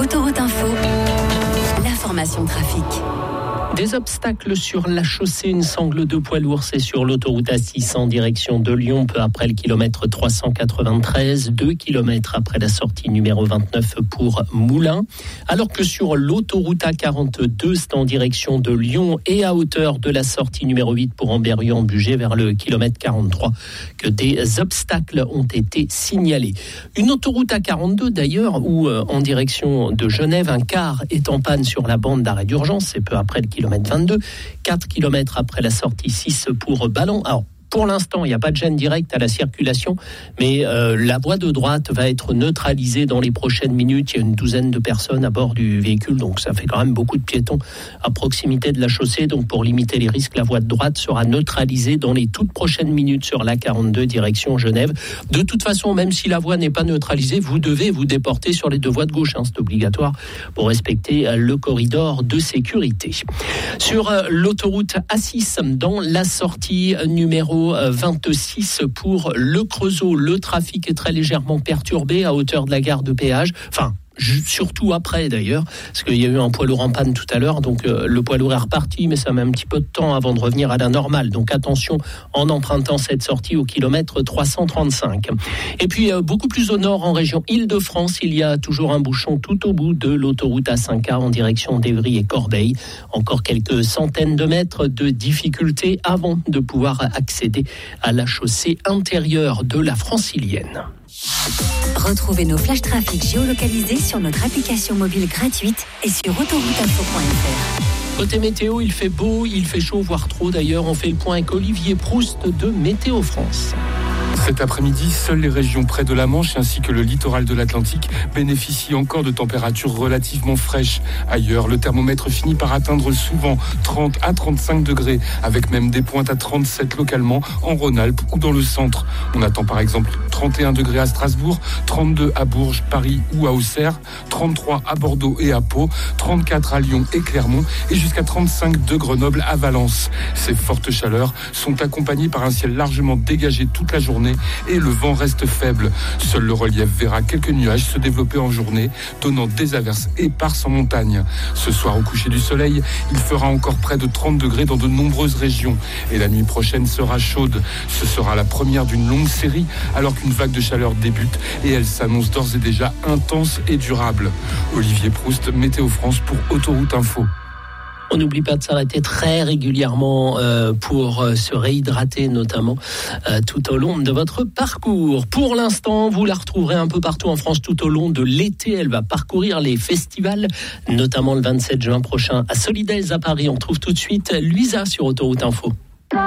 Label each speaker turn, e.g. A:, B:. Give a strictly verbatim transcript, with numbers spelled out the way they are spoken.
A: Autoroute Info, l'information trafic.
B: Des obstacles sur la chaussée, une sangle de poids lourd, c'est sur l'autoroute A six en direction de Lyon, peu après le kilomètre trois cent quatre-vingt-treize, deux kilomètres après la sortie numéro vingt-neuf pour Moulins. Alors que sur l'autoroute A quarante-deux, c'est en direction de Lyon et à hauteur de la sortie numéro huit pour Amberieu-en-Bugey vers le kilomètre quarante-trois, que des obstacles ont été signalés. Une autoroute A quarante-deux d'ailleurs, où euh, en direction de Genève, un car est en panne sur la bande d'arrêt d'urgence, c'est peu après le kilomètre vingt-deux, quatre kilomètres après la sortie six pour Ballon. Alors, pour l'instant, il n'y a pas de gêne directe à la circulation, mais euh, la voie de droite va être neutralisée dans les prochaines minutes. Il y a une douzaine de personnes à bord du véhicule, donc ça fait quand même beaucoup de piétons à proximité de la chaussée. Donc pour limiter les risques, la voie de droite sera neutralisée dans les toutes prochaines minutes sur l'A quarante-deux direction Genève. De toute façon, même si la voie n'est pas neutralisée, vous devez vous déporter sur les deux voies de gauche. Hein, c'est obligatoire pour respecter le corridor de sécurité. Sur euh, l'autoroute A six, dans la sortie numéro vingt-six pour le Creusot, le trafic est très légèrement perturbé à hauteur de la gare de péage. Enfin, surtout après d'ailleurs, parce qu'il y a eu un poids lourd en panne tout à l'heure, donc euh, le poids lourd est reparti, mais ça met un petit peu de temps avant de revenir à la normale. Donc attention en empruntant cette sortie au kilomètre trois cent trente-cinq. Et puis euh, beaucoup plus au nord, en région Île-de-France, il y a toujours un bouchon tout au bout de l'autoroute A cinq A en direction d'Évry et Corbeil. Encore quelques centaines de mètres de difficulté avant de pouvoir accéder à la chaussée intérieure de la Francilienne.
A: Retrouvez nos flash trafic géolocalisés sur notre application mobile gratuite et sur autoroute info point f r.
B: Côté météo, il fait beau, il fait chaud, voire trop d'ailleurs. On fait le point avec Olivier Proust de Météo France.
C: Cet après-midi, seules les régions près de la Manche ainsi que le littoral de l'Atlantique bénéficient encore de températures relativement fraîches. Ailleurs, le thermomètre finit par atteindre souvent trente à trente-cinq degrés, avec même des pointes à trente-sept localement en Rhône-Alpes ou dans le centre. On attend par exemple trente et un degrés à Strasbourg, trente-deux à Bourges, Paris ou à Auxerre, trente-trois à Bordeaux et à Pau, trente-quatre à Lyon et Clermont et jusqu'à trente-cinq de Grenoble à Valence. Ces fortes chaleurs sont accompagnées par un ciel largement dégagé toute la journée et le vent reste faible. Seul le relief verra quelques nuages se développer en journée, donnant des averses éparses en montagne. Ce soir, au coucher du soleil, il fera encore près de trente degrés dans de nombreuses régions. Et la nuit prochaine sera chaude. Ce sera la première d'une longue série, alors qu'une vague de chaleur débute et elle s'annonce d'ores et déjà intense et durable. Olivier Proust, Météo France pour Autoroute Info.
B: On n'oublie pas de s'arrêter très régulièrement euh, pour euh, se réhydrater, notamment euh, tout au long de votre parcours. Pour l'instant, vous la retrouverez un peu partout en France tout au long de l'été. Elle va parcourir les festivals, notamment le vingt-sept juin prochain à Solidez à Paris. On trouve tout de suite Luisa sur Autoroute Info.